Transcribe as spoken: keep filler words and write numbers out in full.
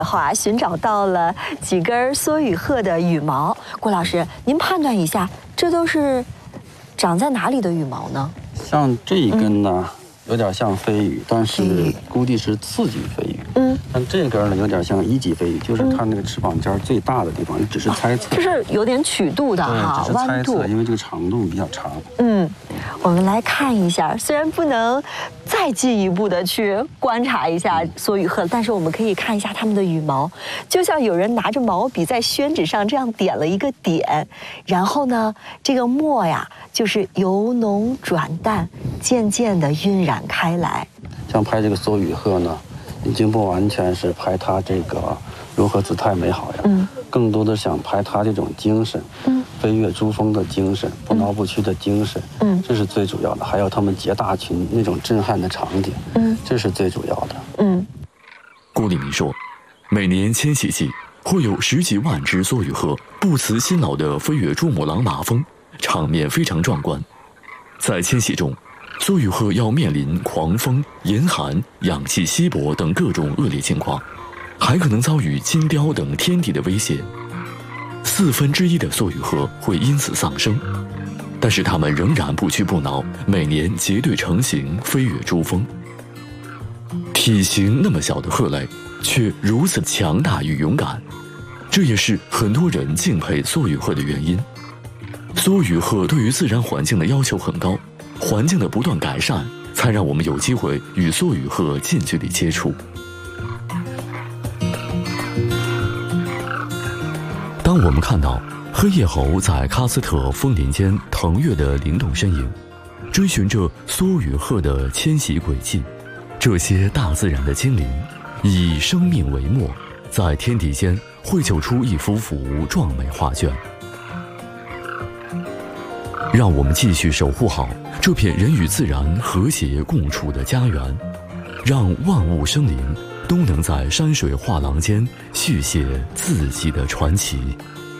好啊，寻找到了几根梭羽鹤的羽毛。郭老师，您判断一下，这都是长在哪里的羽毛呢？ 像这一根呢，嗯、有点像飞羽，但是估计是次级飞羽。嗯，但这根呢，有点像一级飞羽，就是它那个翅膀尖最大的地方，只是猜测。 这是有点曲度的哈，弯度， 因为这个长度比较长。 嗯，我们来看一下，虽然不能再进一步的去观察一下梭羽鹤，但是我们可以看一下它们的羽毛，就像有人拿着毛笔在宣纸上这样点了一个点，然后呢，这个墨呀，就是由浓转淡，渐渐的晕染开来。 像拍这个梭羽鹤呢，已经不完全是拍它这个如何姿态美好呀，嗯，更多的想拍它这种精神，嗯，飞跃珠峰的精神，不挠不屈的精神，嗯，这是最主要的。还有他们结大群那种震撼的场景，嗯，这是最主要的。 嗯，郭立民说，每年迁徙季会有十几万只梭羽鹤不辞辛劳地飞越珠穆朗玛峰，场面非常壮观。在迁徙中，梭羽鹤要面临狂风、严寒、氧气稀薄等各种恶劣情况，还可能遭遇金雕等天敌的威胁。四分之一的梭羽鹤会因此丧生，但是它们仍然不屈不挠，每年结队成行飞越珠峰。体型那么小的鹤类，却如此强大与勇敢，这也是很多人敬佩梭羽鹤的原因。梭羽鹤对于自然环境的要求很高，环境的不断改善，才让我们有机会与梭羽鹤近距离接触。当我们看到黑叶猴在喀斯特枫林间腾跃的灵动身影，追寻着梭羽鹤的迁徙轨迹，这些大自然的精灵以生命为墨，在天地间绘就出一幅幅壮美画卷。让我们继续守护好这片人与自然和谐共处的家园，让万物生灵都能在山水画廊间续写自己的传奇。